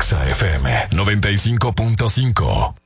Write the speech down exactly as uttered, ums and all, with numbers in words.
Exa F M noventa y cinco punto cinco.